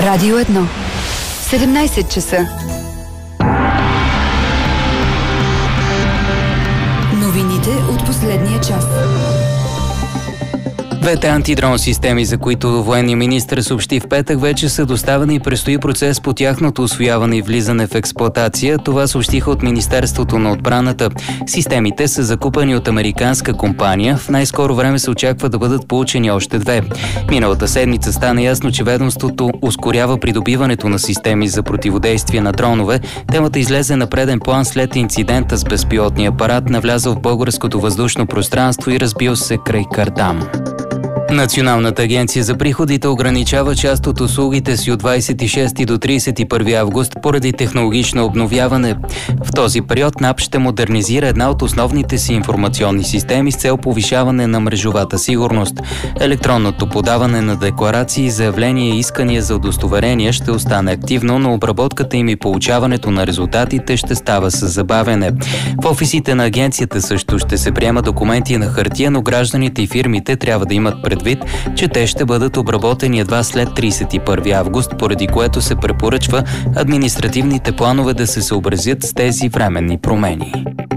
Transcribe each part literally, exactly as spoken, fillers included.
Радио едно. седемнайсет часа. Новините от последния час. Двете антидрон системи, за които военният министър съобщи в петък, вече са доставени и предстои процес по тяхното усвояване и влизане в експлоатация. Това съобщиха от Министерството на отбраната. Системите са закупени от американска компания. В най-скоро време се очаква да бъдат получени още две. Миналата седмица стана ясно, че ведомството ускорява придобиването на системи за противодействие на дронове. Темата излезе на преден план след инцидента с безпилотния апарат, навлязъл в българското въздушно пространство и разбил се край Кардам. Националната агенция за приходите ограничава част от услугите си от двайсет и шести до трийсет и първи август поради технологично обновяване. В този период НАП ще модернизира една от основните си информационни системи с цел повишаване на мрежовата сигурност. Електронното подаване на декларации, заявления и искания за удостоверения ще остане активно, но обработката им и получаването на резултатите ще става с забавяне. В офисите на агенцията също ще се приемат документи на хартия, но гражданите и фирмите трябва да имат предвид, че те ще бъдат обработени едва след трийсет и първи август, поради което се препоръчва административните планове да се съобразят с тези временни промени.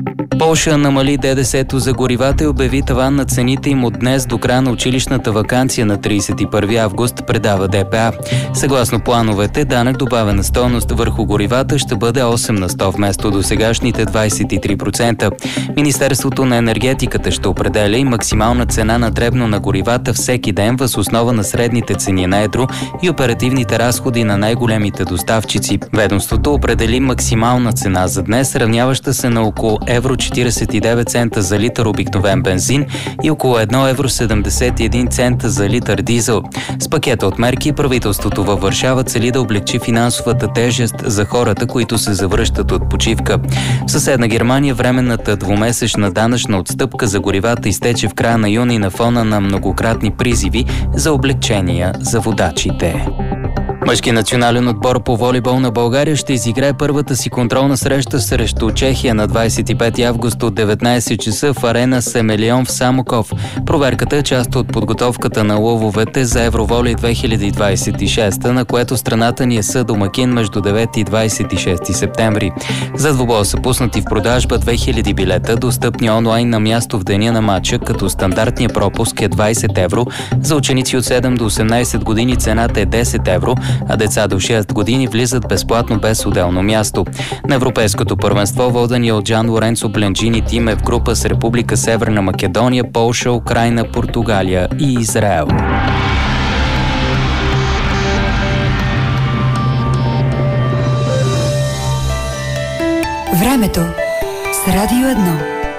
Полша намали ДДС-то за горивата и обяви таван на цените им от днес до края на училищната ваканция на трийсет и първи август, предава ДПА. Съгласно плановете, данък добавена стойност върху горивата ще бъде осем на сто вместо до сегашните двайсет и три процента. Министерството на енергетиката ще определя и максимална цена на дребно на горивата всеки ден въз основа на средните цени на едро и оперативните разходи на най-големите доставчици. Ведомството определи максимална цена за днес, равняваща се на около евро четирийсет и девет цента за литър обикновен бензин и около едно евро седемдесет и един цента за литър дизел. С пакета от мерки правителството във Варшава цели да облегчи финансовата тежест за хората, които се завръщат от почивка. В съседна Германия временната двумесечна данъчна отстъпка за горивата изтече в края на юни на фона на многократни призиви за облегчения за водачите. Мъжки национален отбор по волейбол на България ще изиграе първата си контролна среща срещу Чехия на двайсет и пети август от деветнайсет часа в арена Семелион в Самоков. Проверката е част от подготовката на лъвовете за Евроволей две хиляди двайсет и шеста, на което страната ни е съдомакин между девети и двайсет и шести септември. За двубоя са пуснати в продажба две хиляди билета, достъпни онлайн на място в деня на матча, като стандартният пропуск е двайсет евро. За ученици от седем до осемнайсет години цената е десет евро, а деца до шест години влизат безплатно без отделно място. На Европейското първенство водения от Джан Лоренцо Бленджини тим е в група с Република Северна Македония, Полша, Украйна, Португалия и Израел. Времето с Радио едно.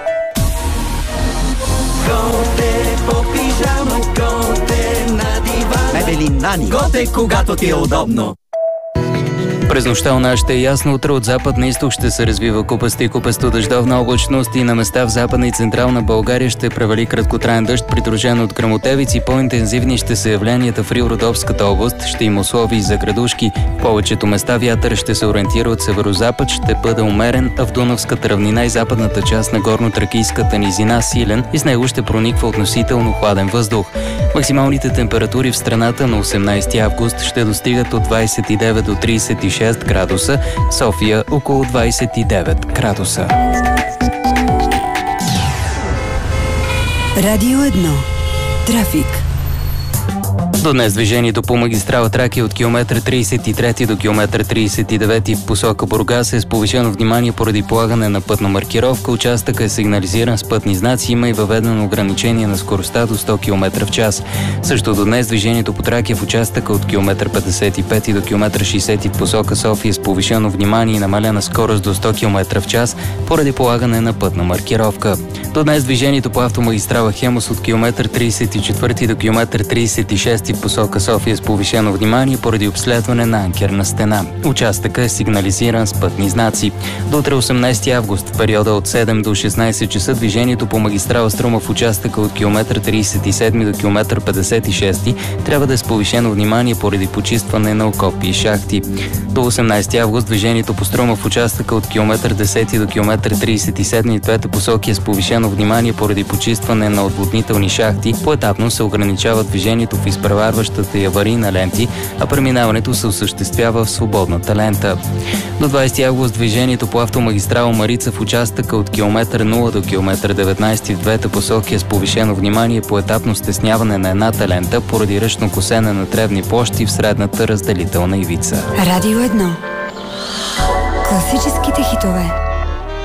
Мебели Нани. Готе, когато ти е удобно. През нощта у нас ще е ясно, утре от запад на изток ще се развива купаста и купесто дъждовна облачност и на места в Западна и Централна България ще превали краткотраен дъжд, придружен от гръмотевици. По-интензивни ще са явленията в Рио-Родопската област, ще има условия за градушки. В повечето места вятър ще се ориентира от северозапад, ще бъде умерен, а в Дунавската равнина и западната част на горно-тракийската низина силен и с него ще прониква относително хладен въздух. Максималните температури в страната на осемнайсети август ще достигат от двайсет и девет до трийсет и шест градуса, София около двайсет и девет градуса. Радио едно. Трафик. До днес движението по магистрала Тракия от километър трийсет и трети до километър трийсет и девети в посока Бургас е с повишено внимание поради полагане на пътна маркировка. Участъкът е сигнализиран с пътни знаци, има и въведено ограничение на скоростта до сто километра в час. Също до днес движението по Тракия в участъка от километър петдесет и пети до километър шейсети в посока София с повишено внимание и намалена скорост до сто километра в час поради полагане на пътна маркировка. До днес движението по автомагистрала Хемус от километър трийсет и четвърти до километър трийсет и шести в посока София с повишено внимание поради обследване на анкерна стена. Участъкът е сигнализиран с пътни знаци. До утре осемнайсети август в периода от седем до шестнайсет часа движението по магистрала Струма в участъка от километър трийсет и седми до километър петдесет и шести трябва да е с повишено внимание поради почистване на окопи и шахти. До осемнайсети двадесети август движението по Струма в участъка от километър десети до километър тридесет и седми в двете посоки е с повишено внимание поради почистване на отводнителни шахти. Поетапно се ограничава движението в изпреварващата и аварийна ленти, а преминаването се осъществява в свободната лента. До двадесети август движението по автомагистрала Марица в участъка от километър нула до километър деветнадесети в двете посоки е с повишено внимание поетапно стесняване на едната лента поради ръчно косене на тревни площи в средната разделителна ивица. Радио едно. Класическите хитове.